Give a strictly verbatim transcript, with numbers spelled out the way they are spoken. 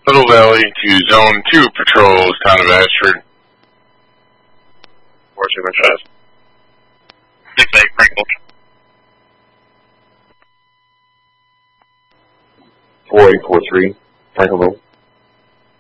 Little Valley to Zone two patrols, town of Ashford. Four two fast. Six eight Frankel. Four eight four three. Franklville.